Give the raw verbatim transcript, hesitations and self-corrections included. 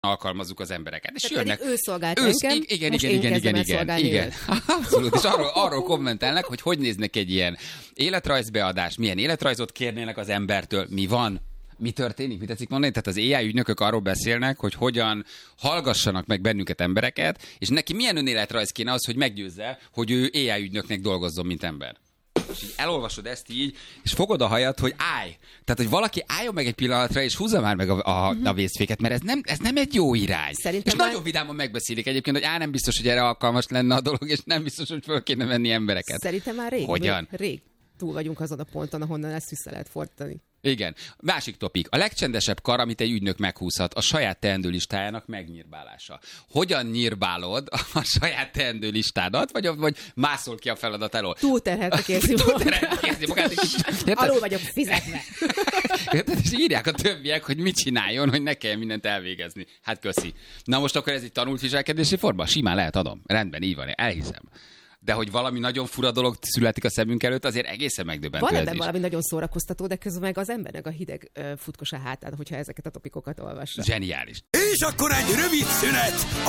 alkalmazzuk az embereket. És tehát jönnek... ő szolgált ősz, engem, igen, most igen, igen, igen, igen, igen. Abszolút. És arról, arról kommentelnek, hogy hogy néznek egy ilyen életrajzbeadás, milyen életrajzot kérnének az embertől, mi van, mi történik, mit tetszik mondani? Tehát az á i ügynökök arról beszélnek, hogy hogyan hallgassanak meg bennünket embereket, és neki milyen önéletrajz kéne az, hogy meggyőzze, hogy ő á i ügynöknek dolgozzon, mint ember. És így elolvasod ezt így, és fogod a hajat, hogy állj. Tehát, hogy valaki álljon meg egy pillanatra, és húzza már meg a, a, a vészféket, mert ez nem, ez nem egy jó irány. Szerintem és már... nagyon vidáman megbeszélik egyébként, hogy á, nem biztos, hogy erre alkalmas lenne a dolog, és nem biztos, hogy föl kéne venni embereket. Szerintem már rég. Hogyan? Rég túl vagyunk azon a ponton, ahonnan ezt vissza lehet fordítani. Igen. Másik topik. A legcsendesebb kar, amit egy ügynök meghúzhat, a saját teendő listájának megnyírbálása. Hogyan nyírbálod a saját teendő listádat, vagy, vagy mászol ki a feladat elől? Túlterheltek érzi magát. Túlterheltek érzi magát. Alul vagyok fizetve. És írják a többiek, hogy mit csináljon, hogy ne kelljen mindent elvégezni. Hát köszi. Na most akkor ez egy tanult viselkedési forma? Simán lehet, adom. Rendben, így van, elhiszem. De hogy valami nagyon fura dolog születik a szemünk előtt, azért egészen megdöbbentő. Van ebben valami nagyon szórakoztató, de közben meg az embernek a hideg uh, futkos a hátán, hogyha ezeket a topikokat olvassa. Zseniális. És akkor egy rövid szünet